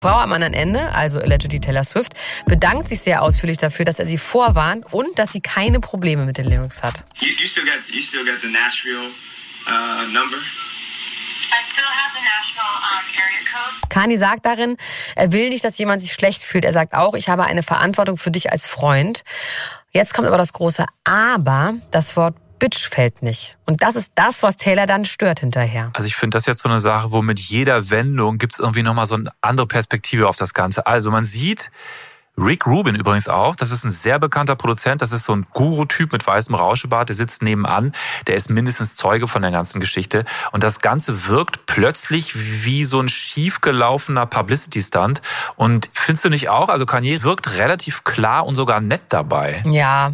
Frau am anderen Ende, also allegedly Taylor Swift, bedankt sich sehr ausführlich dafür, dass er sie vorwarnt und dass sie keine Probleme mit den Lyrics hat. You still got the Nashville number? I still have the Nashville area code. Kanye sagt darin, er will nicht, dass jemand sich schlecht fühlt. Er sagt auch, ich habe eine Verantwortung für dich als Freund. Jetzt kommt aber das große Aber, das Wort Bitch fällt nicht. Und das ist das, was Taylor dann stört hinterher. Also ich finde das jetzt so eine Sache, wo mit jeder Wendung gibt es irgendwie nochmal so eine andere Perspektive auf das Ganze. Also man sieht Rick Rubin übrigens auch, das ist ein sehr bekannter Produzent, das ist so ein Guru-Typ mit weißem Rauschebart, der sitzt nebenan, der ist mindestens Zeuge von der ganzen Geschichte. Und das Ganze wirkt plötzlich wie so ein schiefgelaufener Publicity-Stunt. Und findest du nicht auch? Also Kanye wirkt relativ klar und sogar nett dabei.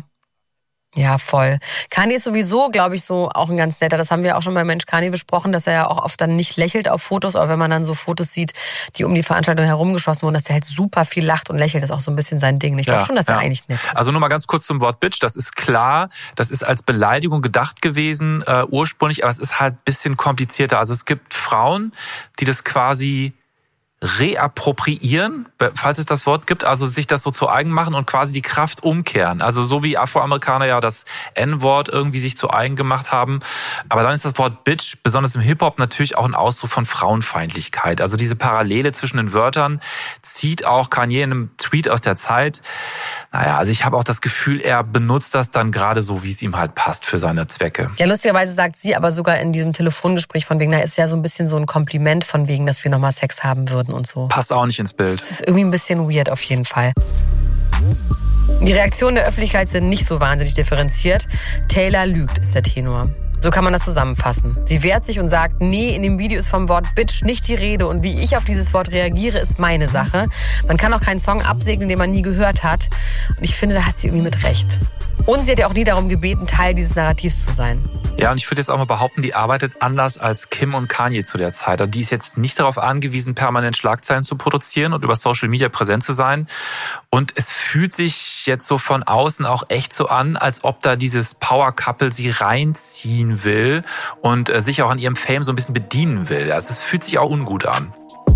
Ja, voll. Kanye ist sowieso, glaube ich, so auch ein ganz netter. Das haben wir auch schon bei Mensch Kanye besprochen, dass er ja auch oft dann nicht lächelt auf Fotos. Aber wenn man dann so Fotos sieht, die um die Veranstaltung herumgeschossen wurden, dass er halt super viel lacht und lächelt, ist auch so ein bisschen sein Ding. Ich glaube schon, dass er eigentlich nett ist. Also nur mal ganz kurz zum Wort Bitch. Das ist klar, das ist als Beleidigung gedacht gewesen ursprünglich, aber es ist halt ein bisschen komplizierter. Also es gibt Frauen, die das quasi reappropriieren, falls es das Wort gibt, also sich das so zu eigen machen und quasi die Kraft umkehren. Also so wie Afroamerikaner ja das N-Wort irgendwie sich zu eigen gemacht haben. Aber dann ist das Wort Bitch, besonders im Hip-Hop, natürlich auch ein Ausdruck von Frauenfeindlichkeit. Also diese Parallele zwischen den Wörtern zieht auch Kanye in einem Tweet aus der Zeit. Naja, also ich habe auch das Gefühl, er benutzt das dann gerade so, wie es ihm halt passt für seine Zwecke. Ja, lustigerweise sagt sie aber sogar in diesem Telefongespräch von wegen, da ist ja so ein bisschen so ein Kompliment von wegen, dass wir nochmal Sex haben würden und so. Passt auch nicht ins Bild. Das ist irgendwie ein bisschen weird auf jeden Fall. Die Reaktionen der Öffentlichkeit sind nicht so wahnsinnig differenziert. Taylor lügt, ist der Tenor. So kann man das zusammenfassen. Sie wehrt sich und sagt, nee, in dem Video ist vom Wort Bitch nicht die Rede und wie ich auf dieses Wort reagiere, ist meine Sache. Man kann auch keinen Song absegnen, den man nie gehört hat. Und ich finde, da hat sie irgendwie mit recht. Und sie hat ja auch nie darum gebeten, Teil dieses Narrativs zu sein. Ja, und ich würde jetzt auch mal behaupten, die arbeitet anders als Kim und Kanye zu der Zeit. Also die ist jetzt nicht darauf angewiesen, permanent Schlagzeilen zu produzieren und über Social Media präsent zu sein. Und es fühlt sich jetzt so von außen auch echt so an, als ob da dieses Power-Couple sie reinziehen will und sich auch an ihrem Fame so ein bisschen bedienen will. Also es fühlt sich auch ungut an.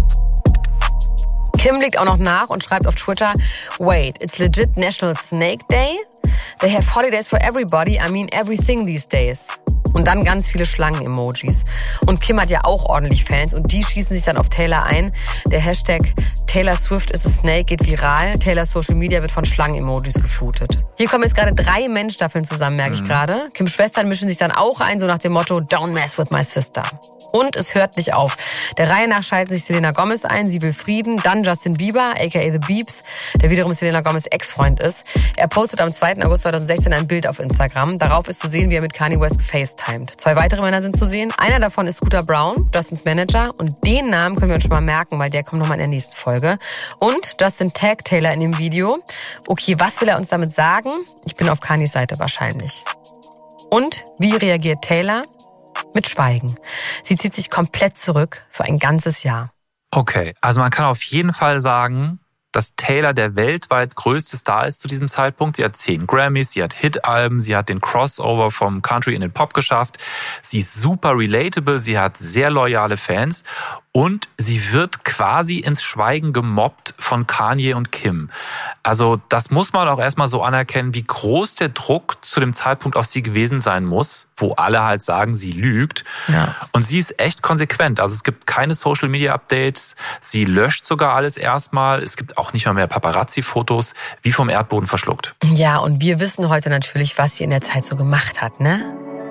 Kim legt auch noch nach und schreibt auf Twitter, wait, it's legit National Snake Day? They have holidays for everybody, I mean everything these days. Und dann ganz viele Schlangen-Emojis. Und Kim hat ja auch ordentlich Fans und die schießen sich dann auf Taylor ein. Der Hashtag Taylor Swift is a Snake geht viral. Taylors Social Media wird von Schlangen-Emojis geflutet. Hier kommen jetzt gerade 3 Mensch-Staffeln zusammen, merke ich gerade. Kims Schwestern mischen sich dann auch ein, so nach dem Motto, don't mess with my sister. Und es hört nicht auf. Der Reihe nach schalten sich Selena Gomez ein, sie will Frieden. Dann Justin Bieber, aka The Biebs, der wiederum Selena Gomez Ex-Freund ist. Er postet am 2. August 2016 ein Bild auf Instagram. Darauf ist zu sehen, wie er mit Kanye West gefacetimed. 2 weitere Männer sind zu sehen. Einer davon ist Scooter Braun, Justins Manager. Und den Namen können wir uns schon mal merken, weil der kommt nochmal in der nächsten Folge. Und Justin taggt Taylor in dem Video. Okay, was will er uns damit sagen? Ich bin auf Kanyes Seite wahrscheinlich. Und wie reagiert Taylor? Mit Schweigen. Sie zieht sich komplett zurück für ein ganzes Jahr. Okay, also man kann auf jeden Fall sagen, dass Taylor der weltweit größte Star ist zu diesem Zeitpunkt. Sie hat 10 Grammys, sie hat Hit-Alben, sie hat den Crossover vom Country in den Pop geschafft. Sie ist super relatable, sie hat sehr loyale Fans und sie wird quasi ins Schweigen gemobbt von Kanye und Kim. Also das muss man auch erstmal so anerkennen, wie groß der Druck zu dem Zeitpunkt auf sie gewesen sein muss, wo alle halt sagen, sie lügt. Ja. Und sie ist echt konsequent. Also es gibt keine Social-Media-Updates, sie löscht sogar alles erstmal. Es gibt auch nicht mal mehr Paparazzi-Fotos, wie vom Erdboden verschluckt. Ja, und wir wissen heute natürlich, was sie in der Zeit so gemacht hat, ne?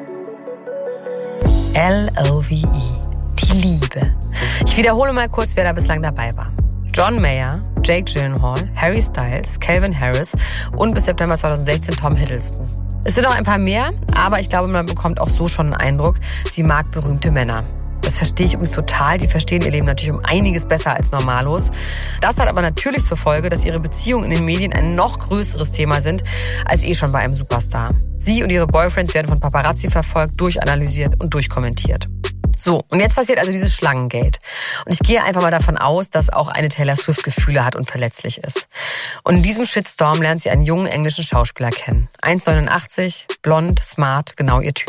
L-O-V-E, die Liebe. Ich wiederhole mal kurz, wer da bislang dabei war. John Mayer, Jake Gyllenhaal, Harry Styles, Calvin Harris und bis September 2016 Tom Hiddleston. Es sind noch ein paar mehr, aber ich glaube, man bekommt auch so schon einen Eindruck, sie mag berühmte Männer. Das verstehe ich übrigens total. Die verstehen ihr Leben natürlich um einiges besser als Normalos. Das hat aber natürlich zur Folge, dass ihre Beziehungen in den Medien ein noch größeres Thema sind als schon bei einem Superstar. Sie und ihre Boyfriends werden von Paparazzi verfolgt, durchanalysiert und durchkommentiert. So, und jetzt passiert also dieses Schlangengate. Und ich gehe einfach mal davon aus, dass auch eine Taylor Swift Gefühle hat und verletzlich ist. Und in diesem Shitstorm lernt sie einen jungen englischen Schauspieler kennen. 1,89, blond, smart, genau ihr Typ.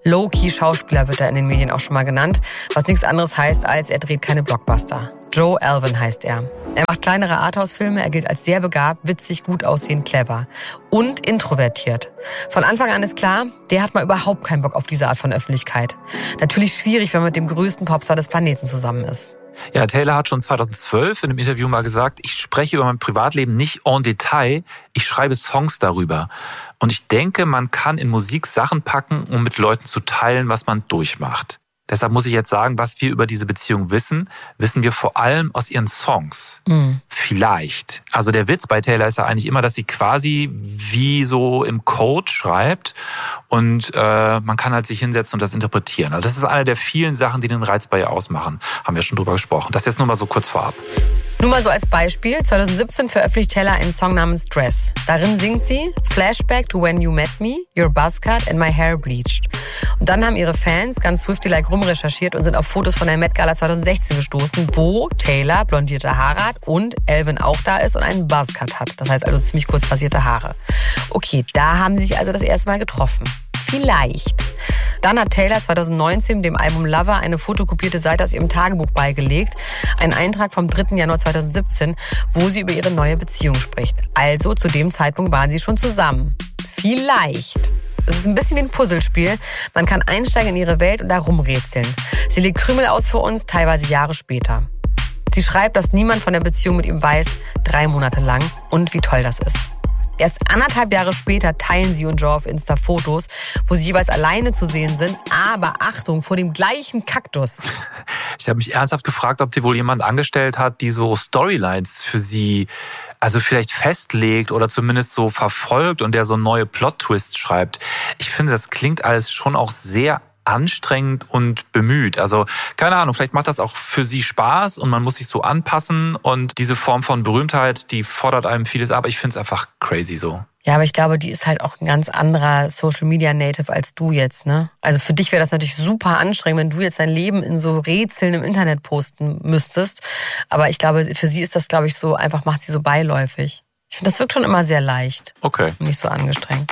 Low-Key-Schauspieler wird er in den Medien auch schon mal genannt, was nichts anderes heißt, als er dreht keine Blockbuster. Joe Alwyn heißt er. Er macht kleinere Arthouse-Filme, er gilt als sehr begabt, witzig, gut aussehend, clever und introvertiert. Von Anfang an ist klar, der hat mal überhaupt keinen Bock auf diese Art von Öffentlichkeit. Natürlich schwierig, wenn man mit dem größten Popstar des Planeten zusammen ist. Ja, Taylor hat schon 2012 in einem Interview mal gesagt, ich spreche über mein Privatleben nicht en Detail, ich schreibe Songs darüber. Und ich denke, man kann in Musik Sachen packen, um mit Leuten zu teilen, was man durchmacht. Deshalb muss ich jetzt sagen, was wir über diese Beziehung wissen, wissen wir vor allem aus ihren Songs. Vielleicht. Also der Witz bei Taylor ist ja eigentlich immer, dass sie quasi wie so im Code schreibt und man kann halt sich hinsetzen und das interpretieren. Also das ist eine der vielen Sachen, die den Reiz bei ihr ausmachen. Haben wir schon drüber gesprochen. Das jetzt nur mal so kurz vorab. Nur mal so als Beispiel, 2017 veröffentlicht Taylor einen Song namens Dress. Darin singt sie Flashback to when you met me, your buzzcut and my hair bleached. Und dann haben ihre Fans ganz Swiftie-like rumrecherchiert und sind auf Fotos von der Met Gala 2016 gestoßen, wo Taylor blondierte Haare hat und Alwyn auch da ist und einen Buzzcut hat. Das heißt also ziemlich kurz rasierte Haare. Okay, da haben sie sich also das erste Mal getroffen. Vielleicht. Dann hat Taylor 2019 dem Album Lover eine fotokopierte Seite aus ihrem Tagebuch beigelegt. Ein Eintrag vom 3. Januar 2017, wo sie über ihre neue Beziehung spricht. Also zu dem Zeitpunkt waren sie schon zusammen. Vielleicht. Es ist ein bisschen wie ein Puzzlespiel. Man kann einsteigen in ihre Welt und da rumrätseln. Sie legt Krümel aus für uns, teilweise Jahre später. Sie schreibt, dass niemand von der Beziehung mit ihm weiß, 3 Monate lang und wie toll das ist. Erst 1,5 Jahre später teilen sie und Joe auf Insta Fotos, wo sie jeweils alleine zu sehen sind, aber Achtung, vor dem gleichen Kaktus. Ich habe mich ernsthaft gefragt, ob die wohl jemand angestellt hat, die so Storylines für sie also vielleicht festlegt oder zumindest so verfolgt und der so neue Plot-Twists schreibt. Ich finde, das klingt alles schon auch sehr anstrengend und bemüht. Also keine Ahnung, vielleicht macht das auch für sie Spaß und man muss sich so anpassen und diese Form von Berühmtheit, die fordert einem vieles ab. Ich finde es einfach crazy so. Ja, aber ich glaube, die ist halt auch ein ganz anderer Social-Media-Native als du jetzt, ne? Also für dich wäre das natürlich super anstrengend, wenn du jetzt dein Leben in so Rätseln im Internet posten müsstest. Aber ich glaube, für sie ist das, glaube ich, so einfach, macht sie so beiläufig. Ich finde, das wirkt schon immer sehr leicht. Okay. Nicht so angestrengt.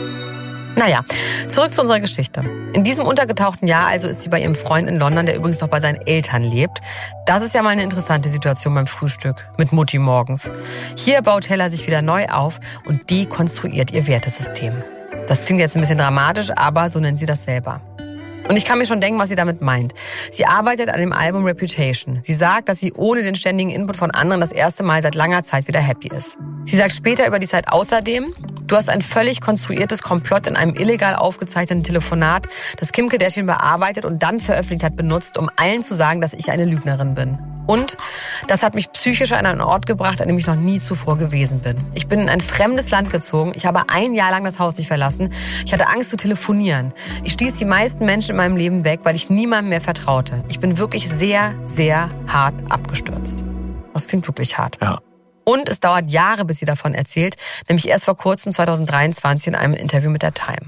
Naja, zurück zu unserer Geschichte. In diesem untergetauchten Jahr also ist sie bei ihrem Freund in London, der übrigens noch bei seinen Eltern lebt. Das ist ja mal eine interessante Situation beim Frühstück mit Mutti morgens. Hier baut Taylor sich wieder neu auf und dekonstruiert ihr Wertesystem. Das klingt jetzt ein bisschen dramatisch, aber so nennt sie das selber. Und ich kann mir schon denken, was sie damit meint. Sie arbeitet an dem Album Reputation. Sie sagt, dass sie ohne den ständigen Input von anderen das erste Mal seit langer Zeit wieder happy ist. Sie sagt später über die Zeit außerdem, du hast ein völlig konstruiertes Komplott in einem illegal aufgezeichneten Telefonat, das Kim Kardashian bearbeitet und dann veröffentlicht hat, benutzt, um allen zu sagen, dass ich eine Lügnerin bin. Und das hat mich psychisch an einen Ort gebracht, an dem ich noch nie zuvor gewesen bin. Ich bin in ein fremdes Land gezogen. Ich habe 1 Jahr lang das Haus nicht verlassen. Ich hatte Angst zu telefonieren. Ich stieß die meisten Menschen in meinem Leben weg, weil ich niemandem mehr vertraute. Ich bin wirklich sehr, sehr hart abgestürzt. Das klingt wirklich hart. Ja. Und es dauert Jahre, bis sie davon erzählt, nämlich erst vor kurzem 2023 in einem Interview mit der Time.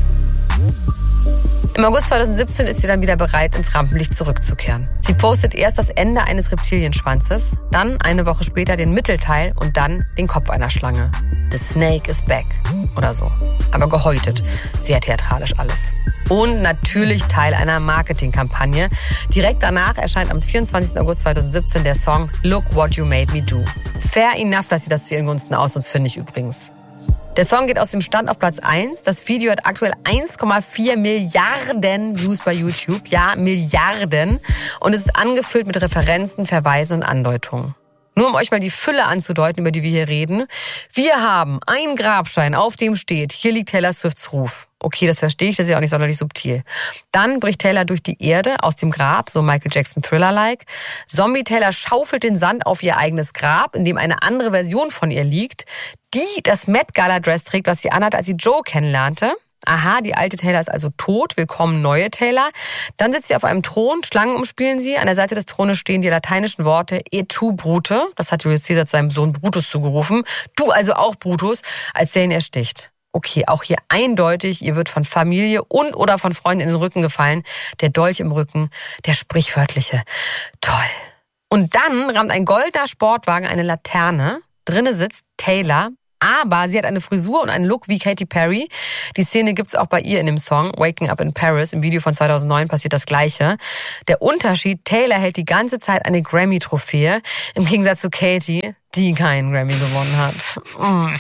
Im August 2017 ist sie dann wieder bereit, ins Rampenlicht zurückzukehren. Sie postet erst das Ende eines Reptilienschwanzes, dann eine Woche später den Mittelteil und dann den Kopf einer Schlange. The snake is back oder so. Aber gehäutet. Sehr theatralisch alles. Und natürlich Teil einer Marketingkampagne. Direkt danach erscheint am 24. August 2017 der Song Look What You Made Me Do. Fair enough, dass sie das zu ihren Gunsten ausnutzt, finde ich übrigens. Der Song geht aus dem Stand auf Platz 1. Das Video hat aktuell 1,4 Milliarden Views bei YouTube. Ja, Milliarden. Und es ist angefüllt mit Referenzen, Verweisen und Andeutungen. Nur um euch mal die Fülle anzudeuten, über die wir hier reden. Wir haben einen Grabstein, auf dem steht, hier liegt Taylor Swifts Ruf. Okay, das verstehe ich, das ist ja auch nicht sonderlich subtil. Dann bricht Taylor durch die Erde aus dem Grab, so Michael Jackson Thriller-like. Zombie Taylor schaufelt den Sand auf ihr eigenes Grab, in dem eine andere Version von ihr liegt, die das Met Gala Dress trägt, was sie anhat, als sie Joe kennenlernte. Aha, die alte Taylor ist also tot. Willkommen, neue Taylor. Dann sitzt sie auf einem Thron, Schlangen umspielen sie. An der Seite des Thrones stehen die lateinischen Worte Et tu, Brute. Das hat Julius Caesar seinem Sohn Brutus zugerufen. Du also auch, Brutus, als der ihn ersticht. Okay, auch hier eindeutig, ihr wird von Familie und oder von Freunden in den Rücken gefallen. Der Dolch im Rücken, der sprichwörtliche. Toll. Und dann rammt ein goldener Sportwagen eine Laterne. Drinne sitzt Taylor Aber sie hat eine Frisur und einen Look wie Katy Perry. Die Szene gibt's auch bei ihr in dem Song Waking Up in Paris. Im Video von 2009 passiert das Gleiche. Der Unterschied, Taylor hält die ganze Zeit eine Grammy-Trophäe. Im Gegensatz zu Katy, die keinen Grammy gewonnen hat.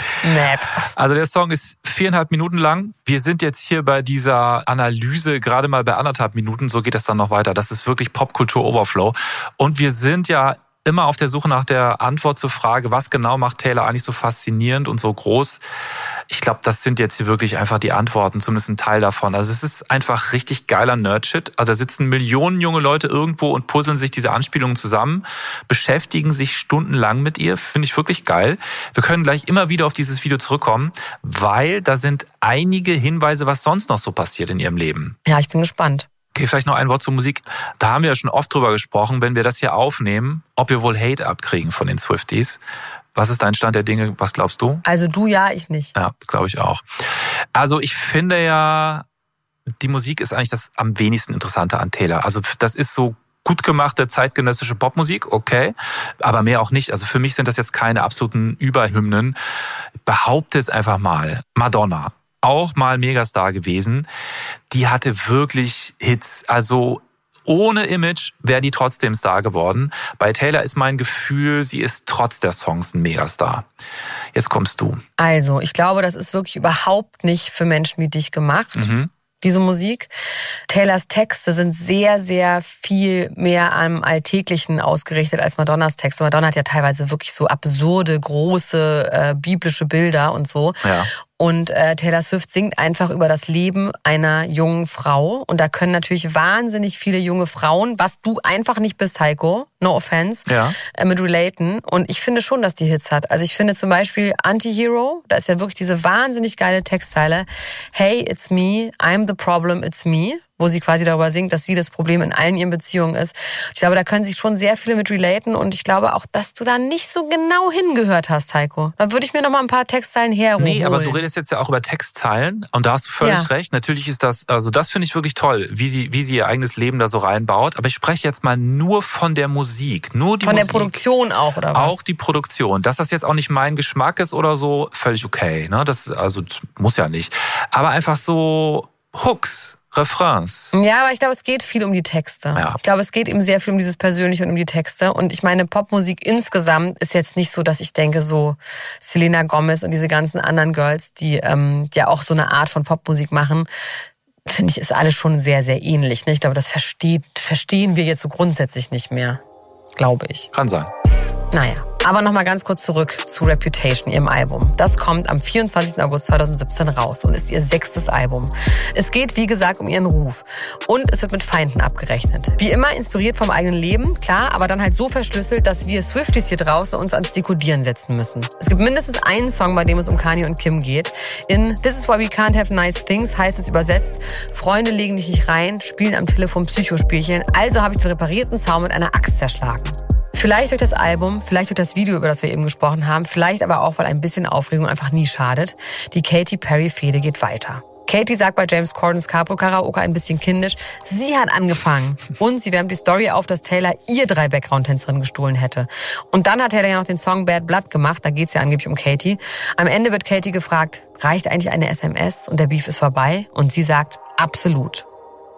Also der Song ist 4,5 Minuten lang. Wir sind jetzt hier bei dieser Analyse gerade mal bei 1,5 Minuten. So geht das dann noch weiter. Das ist wirklich Popkultur-Overflow. Und wir sind ja immer auf der Suche nach der Antwort zur Frage, was genau macht Taylor eigentlich so faszinierend und so groß? Ich glaube, das sind jetzt hier wirklich einfach die Antworten, zumindest ein Teil davon. Also es ist einfach richtig geiler Nerdshit. Also da sitzen Millionen junge Leute irgendwo und puzzeln sich diese Anspielungen zusammen, beschäftigen sich stundenlang mit ihr. Finde ich wirklich geil. Wir können gleich immer wieder auf dieses Video zurückkommen, weil da sind einige Hinweise, was sonst noch so passiert in ihrem Leben. Ja, ich bin gespannt. Okay, vielleicht noch ein Wort zur Musik. Da haben wir ja schon oft drüber gesprochen, wenn wir das hier aufnehmen, ob wir wohl Hate abkriegen von den Swifties. Was ist dein Stand der Dinge? Was glaubst du? Also du ja, ich nicht. Ja, glaube ich auch. Also ich finde ja, die Musik ist eigentlich das am wenigsten Interessante an Taylor. Also das ist so gut gemachte zeitgenössische Popmusik, okay, aber mehr auch nicht. Also für mich sind das jetzt keine absoluten Überhymnen. Behaupte es einfach mal. Madonna, auch mal Megastar gewesen. Die hatte wirklich Hits. Also ohne Image wäre die trotzdem Star geworden. Bei Taylor ist mein Gefühl, sie ist trotz der Songs ein Megastar. Jetzt kommst du. Also, ich glaube, das ist wirklich überhaupt nicht für Menschen wie dich gemacht. Diese Musik. Taylors Texte sind sehr, sehr viel mehr am Alltäglichen ausgerichtet als Madonnas Texte. Madonna hat ja teilweise wirklich so absurde, große, biblische Bilder und so. Ja. Und Taylor Swift singt einfach über das Leben einer jungen Frau. Und da können natürlich wahnsinnig viele junge Frauen, was du einfach nicht bist, Heiko, no offense, ja, mit relaten. Und ich finde schon, dass die Hits hat. Also ich finde zum Beispiel Anti-Hero, da ist ja wirklich diese wahnsinnig geile Textzeile. Hey, it's me, I'm the problem, it's me. Wo sie quasi darüber singt, dass sie das Problem in allen ihren Beziehungen ist. Ich glaube, da können sich schon sehr viele mit relaten und ich glaube auch, dass du da nicht so genau hingehört hast, Heiko. Da würde ich mir noch mal ein paar Textzeilen herholen. Nee, aber du redest jetzt ja auch über Textzeilen und da hast du völlig recht. Natürlich ist das, also das finde ich wirklich toll, wie sie ihr eigenes Leben da so reinbaut. Aber ich spreche jetzt mal nur von der Musik. Nur die von Musik. Der Produktion auch, oder was? Auch die Produktion. Dass das jetzt auch nicht mein Geschmack ist oder so, völlig okay. Ne? Das muss ja nicht. Aber einfach so Hooks. Refrains. Ja, aber ich glaube, es geht viel um die Texte. Ja. Ich glaube, es geht eben sehr viel um dieses Persönliche und um die Texte. Und ich meine, Popmusik insgesamt ist jetzt nicht so, dass ich denke, so Selena Gomez und diese ganzen anderen Girls, die ja auch so eine Art von Popmusik machen, finde ich, ist alles schon sehr, sehr ähnlich. Ne? Ich glaube, das verstehen wir jetzt so grundsätzlich nicht mehr, glaube ich. Kann sein. Naja, aber nochmal ganz kurz zurück zu Reputation, ihrem Album. Das kommt am 24. August 2017 raus und ist ihr 6. Album. Es geht, wie gesagt, um ihren Ruf. Und es wird mit Feinden abgerechnet. Wie immer inspiriert vom eigenen Leben, klar, aber dann halt so verschlüsselt, dass wir Swifties hier draußen uns ans Dekodieren setzen müssen. Es gibt mindestens einen Song, bei dem es um Kanye und Kim geht. In This is why we can't have nice things heißt es übersetzt, Freunde legen dich nicht rein, spielen am Telefon Psychospielchen, also habe ich den reparierten Zaun mit einer Axt zerschlagen. Vielleicht durch das Album, vielleicht durch das Video, über das wir eben gesprochen haben, vielleicht aber auch, weil ein bisschen Aufregung einfach nie schadet. Die Katy Perry-Fehde geht weiter. Katy sagt bei James Cordens Capo-Karaoke ein bisschen kindisch, sie hat angefangen. Und sie wärmt die Story auf, dass Taylor ihr 3 Background-Tänzerinnen gestohlen hätte. Und dann hat Taylor ja noch den Song Bad Blood gemacht, da geht's ja angeblich um Katy. Am Ende wird Katy gefragt, reicht eigentlich eine SMS und der Beef ist vorbei? Und sie sagt, absolut.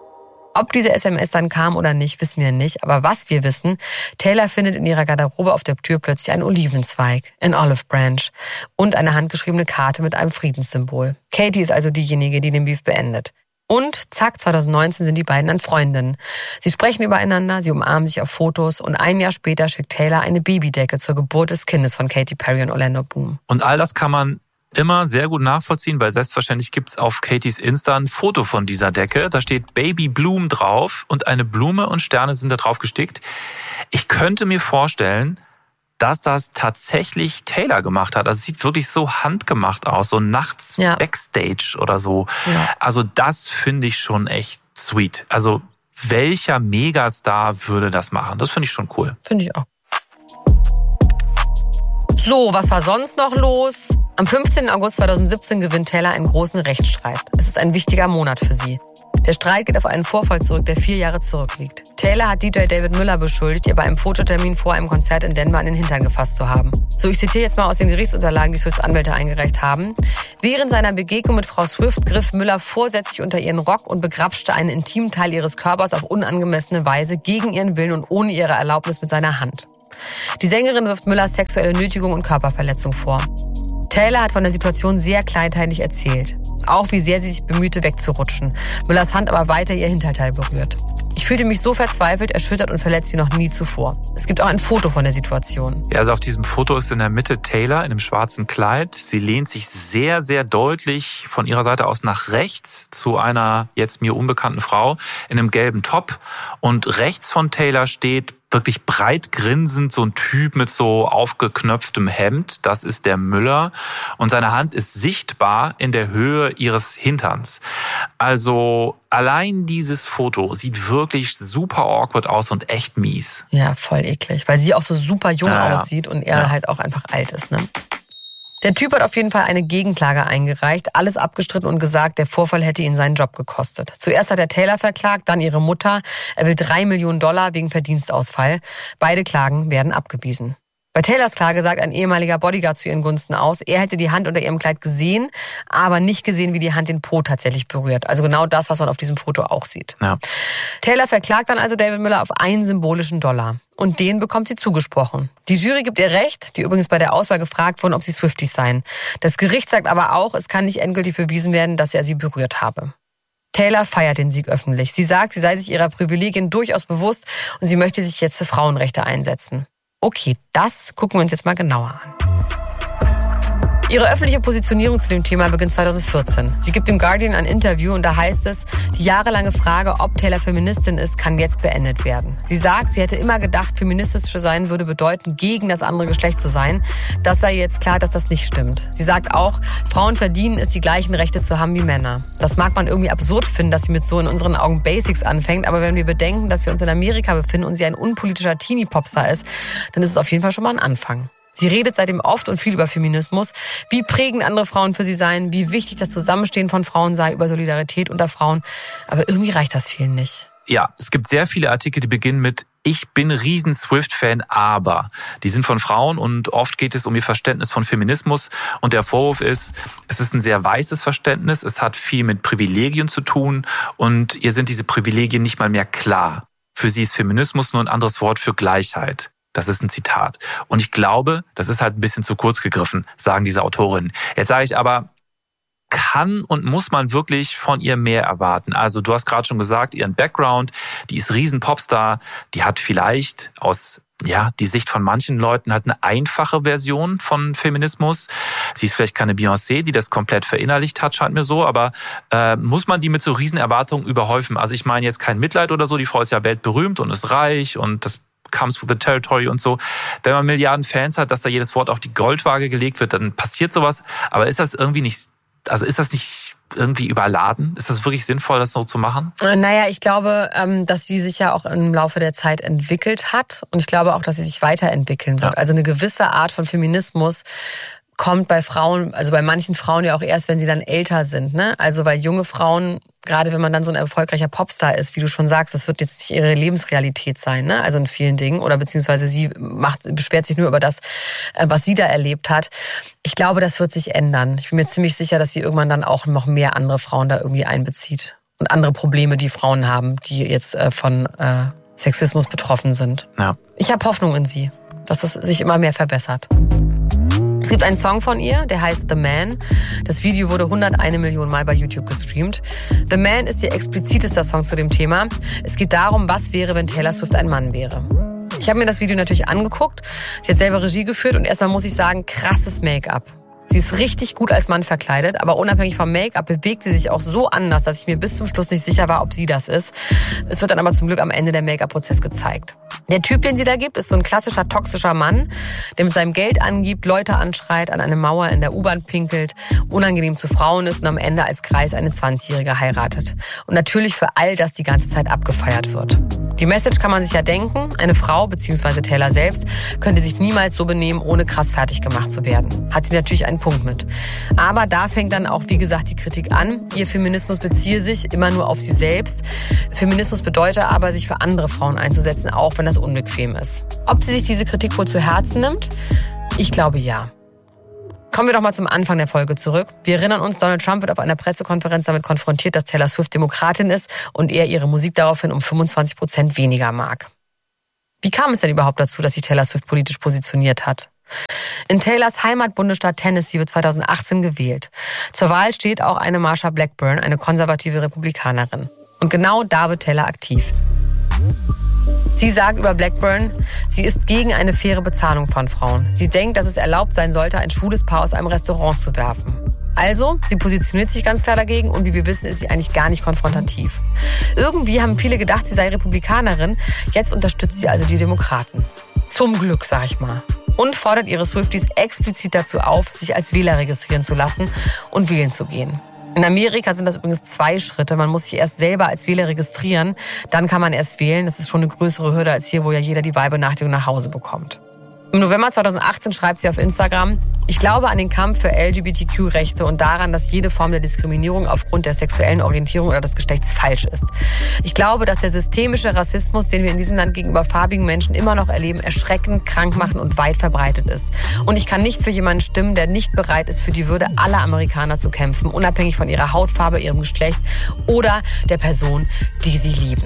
Ob diese SMS dann kam oder nicht, wissen wir nicht. Aber was wir wissen, Taylor findet in ihrer Garderobe auf der Tür plötzlich einen Olivenzweig, ein Olive Branch und eine handgeschriebene Karte mit einem Friedenssymbol. Katy ist also diejenige, die den Beef beendet. Und zack, 2019 sind die beiden dann Freundinnen. Sie sprechen übereinander, sie umarmen sich auf Fotos und ein Jahr später schickt Taylor eine Babydecke zur Geburt des Kindes von Katy Perry und Orlando Bloom. Und all das kann man immer sehr gut nachvollziehen, weil selbstverständlich gibt's auf Katys Insta ein Foto von dieser Decke. Da steht Baby Bloom drauf und eine Blume und Sterne sind da drauf gestickt. Ich könnte mir vorstellen, dass das tatsächlich Taylor gemacht hat. Also es sieht wirklich so handgemacht aus, so nachts Backstage oder so. Ja. Also das finde ich schon echt sweet. Also welcher Megastar würde das machen? Das finde ich schon cool. Finde ich auch. So, was war sonst noch los? Am 15. August 2017 gewinnt Taylor einen großen Rechtsstreit. Es ist ein wichtiger Monat für sie. Der Streit geht auf einen Vorfall zurück, der 4 Jahre zurückliegt. Taylor hat DJ David Müller beschuldigt, ihr bei einem Fototermin vor einem Konzert in Denver an den Hintern gefasst zu haben. So, ich zitiere jetzt mal aus den Gerichtsunterlagen, die Swifts Anwälte eingereicht haben. Während seiner Begegnung mit Frau Swift griff Müller vorsätzlich unter ihren Rock und begrapschte einen intimen Teil ihres Körpers auf unangemessene Weise gegen ihren Willen und ohne ihre Erlaubnis mit seiner Hand. Die Sängerin wirft Müller sexuelle Nötigung und Körperverletzung vor. Taylor hat von der Situation sehr kleinteilig erzählt. Auch wie sehr sie sich bemühte, wegzurutschen. Müllers Hand aber weiter ihr Hinterteil berührt. Ich fühlte mich so verzweifelt, erschüttert und verletzt wie noch nie zuvor. Es gibt auch ein Foto von der Situation. Ja, also auf diesem Foto ist in der Mitte Taylor in einem schwarzen Kleid. Sie lehnt sich sehr, sehr deutlich von ihrer Seite aus nach rechts zu einer jetzt mir unbekannten Frau in einem gelben Top. Und rechts von Taylor steht wirklich breit grinsend so ein Typ mit so aufgeknöpftem Hemd. Das ist der Müller. Und seine Hand ist sichtbar in der Höhe ihres Hinterns. Also allein dieses Foto sieht wirklich super awkward aus und echt mies. Ja, voll eklig. Weil sie auch so super jung aussieht und er halt auch einfach alt ist, ne? Der Typ hat auf jeden Fall eine Gegenklage eingereicht, alles abgestritten und gesagt, der Vorfall hätte ihn seinen Job gekostet. Zuerst hat er Taylor verklagt, dann ihre Mutter. Er will $3 Millionen wegen Verdienstausfall. Beide Klagen werden abgewiesen. Bei Taylors Klage sagt ein ehemaliger Bodyguard zu ihren Gunsten aus, er hätte die Hand unter ihrem Kleid gesehen, aber nicht gesehen, wie die Hand den Po tatsächlich berührt. Also genau das, was man auf diesem Foto auch sieht. Ja. Taylor verklagt dann also David Müller auf $1 symbolischen. Und den bekommt sie zugesprochen. Die Jury gibt ihr Recht, die übrigens bei der Auswahl gefragt wurden, ob sie Swifties seien. Das Gericht sagt aber auch, es kann nicht endgültig bewiesen werden, dass er sie berührt habe. Taylor feiert den Sieg öffentlich. Sie sagt, sie sei sich ihrer Privilegien durchaus bewusst und sie möchte sich jetzt für Frauenrechte einsetzen. Okay, das gucken wir uns jetzt mal genauer an. Ihre öffentliche Positionierung zu dem Thema beginnt 2014. Sie gibt dem Guardian ein Interview und da heißt es, die jahrelange Frage, ob Taylor Feministin ist, kann jetzt beendet werden. Sie sagt, sie hätte immer gedacht, feministisch zu sein würde bedeuten, gegen das andere Geschlecht zu sein. Das sei jetzt klar, dass das nicht stimmt. Sie sagt auch, Frauen verdienen es, die gleichen Rechte zu haben wie Männer. Das mag man irgendwie absurd finden, dass sie mit so in unseren Augen Basics anfängt, aber wenn wir bedenken, dass wir uns in Amerika befinden und sie ein unpolitischer Teenie-Popstar ist, dann ist es auf jeden Fall schon mal ein Anfang. Sie redet seitdem oft und viel über Feminismus, wie prägend andere Frauen für sie seien, wie wichtig das Zusammenstehen von Frauen sei, über Solidarität unter Frauen. Aber irgendwie reicht das vielen nicht. Ja, es gibt sehr viele Artikel, die beginnen mit ich bin riesen Swift-Fan, aber die sind von Frauen und oft geht es um ihr Verständnis von Feminismus und der Vorwurf ist, es ist ein sehr weißes Verständnis, es hat viel mit Privilegien zu tun und ihr sind diese Privilegien nicht mal mehr klar. Für sie ist Feminismus nur ein anderes Wort für Gleichheit. Das ist ein Zitat. Und ich glaube, das ist halt ein bisschen zu kurz gegriffen, sagen diese Autorinnen. Jetzt sage ich aber, kann und muss man wirklich von ihr mehr erwarten? Also du hast gerade schon gesagt, ihren Background, die ist riesen Popstar, die hat vielleicht aus die Sicht von manchen Leuten hat eine einfache Version von Feminismus. Sie ist vielleicht keine Beyoncé, die das komplett verinnerlicht hat, scheint mir so, aber muss man die mit so riesen Erwartungen überhäufen? Also ich meine jetzt kein Mitleid oder so, die Frau ist ja weltberühmt und ist reich und das comes with the territory und so. Wenn man Milliarden Fans hat, dass da jedes Wort auf die Goldwaage gelegt wird, dann passiert sowas. Aber ist das irgendwie nicht, also ist das nicht irgendwie überladen? Ist das wirklich sinnvoll, das so zu machen? Naja, ich glaube, dass sie sich ja auch im Laufe der Zeit entwickelt hat. Und ich glaube auch, dass sie sich weiterentwickeln wird. Ja. Also eine gewisse Art von Feminismus kommt bei Frauen, also bei manchen Frauen ja auch erst, wenn sie dann älter sind, ne? Also weil junge Frauen, gerade wenn man dann so ein erfolgreicher Popstar ist, wie du schon sagst, das wird jetzt nicht ihre Lebensrealität sein, ne? Also in vielen Dingen oder beziehungsweise sie beschwert sich nur über das, was sie da erlebt hat. Ich glaube, das wird sich ändern. Ich bin mir ziemlich sicher, dass sie irgendwann dann auch noch mehr andere Frauen da irgendwie einbezieht und andere Probleme, die Frauen haben, die jetzt von Sexismus betroffen sind. Ja. Ich habe Hoffnung in sie, dass es sich immer mehr verbessert. Es gibt einen Song von ihr, der heißt The Man. Das Video wurde 101 Millionen Mal bei YouTube gestreamt. The Man ist ihr explizitester Song zu dem Thema. Es geht darum, was wäre, wenn Taylor Swift ein Mann wäre. Ich habe mir das Video natürlich angeguckt. Sie hat selber Regie geführt und erstmal muss ich sagen, krasses Make-up. Sie ist richtig gut als Mann verkleidet, aber unabhängig vom Make-up bewegt sie sich auch so anders, dass ich mir bis zum Schluss nicht sicher war, ob sie das ist. Es wird dann aber zum Glück am Ende der Make-up-Prozess gezeigt. Der Typ, den sie da gibt, ist so ein klassischer, toxischer Mann, der mit seinem Geld angibt, Leute anschreit, an eine Mauer in der U-Bahn pinkelt, unangenehm zu Frauen ist und am Ende als Greis eine 20-Jährige heiratet. Und natürlich für all das die ganze Zeit abgefeiert wird. Die Message kann man sich ja denken, eine Frau bzw. Taylor selbst könnte sich niemals so benehmen, ohne krass fertig gemacht zu werden. Hat sie natürlich einen Punkt mit. Aber da fängt dann auch, wie gesagt, die Kritik an. Ihr Feminismus beziehe sich immer nur auf sie selbst. Feminismus bedeutet aber, sich für andere Frauen einzusetzen, auch wenn das unbequem ist. Ob sie sich diese Kritik wohl zu Herzen nimmt? Ich glaube ja. Kommen wir doch mal zum Anfang der Folge zurück. Wir erinnern uns, Donald Trump wird auf einer Pressekonferenz damit konfrontiert, dass Taylor Swift Demokratin ist und er ihre Musik daraufhin um 25% weniger mag. Wie kam es denn überhaupt dazu, dass sich Taylor Swift politisch positioniert hat? In Taylors Heimatbundesstaat Tennessee wird 2018 gewählt. Zur Wahl steht auch eine Marsha Blackburn, eine konservative Republikanerin. Und genau da wird Taylor aktiv. Sie sagt über Blackburn, sie ist gegen eine faire Bezahlung von Frauen. Sie denkt, dass es erlaubt sein sollte, ein schwules Paar aus einem Restaurant zu werfen. Also, sie positioniert sich ganz klar dagegen und wie wir wissen, ist sie eigentlich gar nicht konfrontativ. Irgendwie haben viele gedacht, sie sei Republikanerin. Jetzt unterstützt sie also die Demokraten. Zum Glück, sag ich mal. Und fordert ihre Swifties explizit dazu auf, sich als Wähler registrieren zu lassen und wählen zu gehen. In Amerika sind das übrigens 2 Schritte. Man muss sich erst selber als Wähler registrieren, dann kann man erst wählen. Das ist schon eine größere Hürde als hier, wo ja jeder die Wahlbenachrichtigung nach Hause bekommt. Im November 2018 schreibt sie auf Instagram: Ich glaube an den Kampf für LGBTQ-Rechte und daran, dass jede Form der Diskriminierung aufgrund der sexuellen Orientierung oder des Geschlechts falsch ist. Ich glaube, dass der systemische Rassismus, den wir in diesem Land gegenüber farbigen Menschen immer noch erleben, erschreckend, krankmachend und weit verbreitet ist. Und ich kann nicht für jemanden stimmen, der nicht bereit ist, für die Würde aller Amerikaner zu kämpfen, unabhängig von ihrer Hautfarbe, ihrem Geschlecht oder der Person, die sie lieben.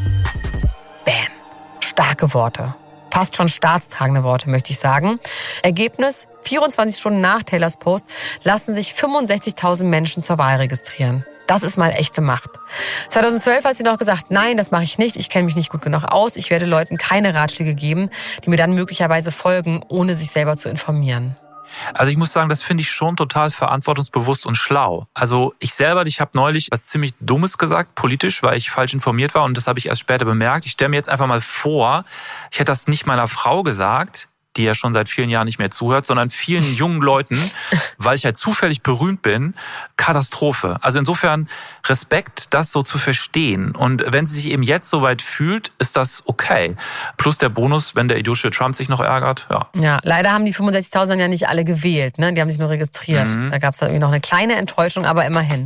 Bam. Starke Worte. Fast schon staatstragende Worte, möchte ich sagen. Ergebnis: 24 Stunden nach Taylors Post lassen sich 65.000 Menschen zur Wahl registrieren. Das ist mal echte Macht. 2012 hat sie noch gesagt, nein, das mache ich nicht, ich kenne mich nicht gut genug aus, ich werde Leuten keine Ratschläge geben, die mir dann möglicherweise folgen, ohne sich selber zu informieren. Also ich muss sagen, das finde ich schon total verantwortungsbewusst und schlau. Also ich habe neulich was ziemlich Dummes gesagt, politisch, weil ich falsch informiert war und das habe ich erst später bemerkt. Ich stelle mir jetzt einfach mal vor, ich hätte das nicht meiner Frau gesagt, die ja schon seit vielen Jahren nicht mehr zuhört, sondern vielen jungen Leuten, weil ich halt zufällig berühmt bin. Katastrophe. Also insofern Respekt, das so zu verstehen. Und wenn sie sich eben jetzt so weit fühlt, ist das okay. Plus der Bonus, wenn der idiotische Trump sich noch ärgert. Ja, leider haben die 65.000 ja nicht alle gewählt, ne? Die haben sich nur registriert. Da gab es dann irgendwie noch eine kleine Enttäuschung, aber immerhin.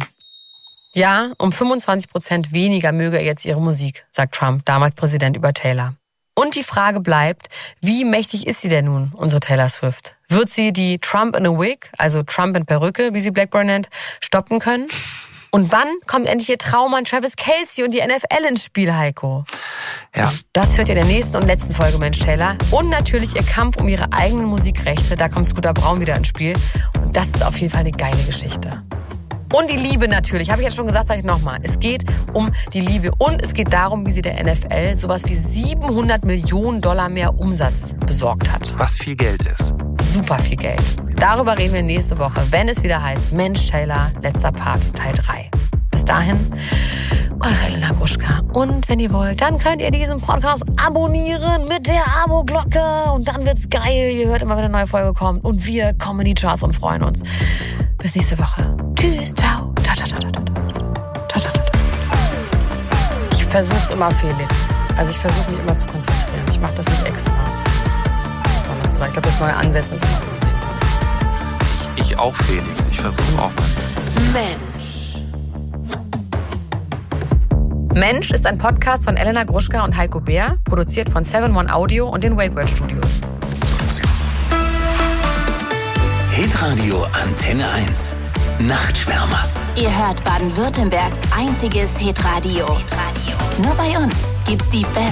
Ja, um 25% weniger möge er jetzt ihre Musik, sagt Trump, damals Präsident, über Taylor. Und die Frage bleibt, wie mächtig ist sie denn nun, unsere Taylor Swift? Wird sie die Trump in a Wig, also Trump in Perücke, wie sie Blackburn nennt, stoppen können? Und wann kommt endlich ihr Traummann Travis Kelce und die NFL ins Spiel, Heiko? Ja. Das hört ihr in der nächsten und letzten Folge, Mensch Taylor. Und natürlich ihr Kampf um ihre eigenen Musikrechte, da kommt Scooter Braun wieder ins Spiel. Und das ist auf jeden Fall eine geile Geschichte. Und die Liebe natürlich, habe ich jetzt schon gesagt, sage ich nochmal. Es geht um die Liebe und es geht darum, wie sie der NFL sowas wie $700 Millionen mehr Umsatz besorgt hat. Was viel Geld ist. Super viel Geld. Darüber reden wir nächste Woche, wenn es wieder heißt Mensch Taylor, letzter Part, Teil 3. Bis dahin, eure Elena Gruschka. Und wenn ihr wollt, dann könnt ihr diesen Podcast abonnieren mit der Abo-Glocke. Und dann wird's geil. Ihr hört immer, wenn eine neue Folge kommt. Und wir kommen in die Charts und freuen uns. Bis nächste Woche. Tschüss, ciao. Ciao, ciao, ciao, ciao, ciao, ciao, ciao. Ich versuch's immer, Felix. Also ich versuche mich immer zu konzentrieren. Ich mache das nicht extra. Ich glaube, das neue Ansetzen ist immer so. Ich auch, Felix. Ich versuche auch mein Bestes. Mensch ist ein Podcast von Elena Gruschka und Heiko Bär, produziert von 7-One Audio und den Wakeword Studios. Hitradio Antenne 1. Nachtschwärmer. Ihr hört Baden-Württembergs einziges Hitradio. Nur bei uns gibt's die besten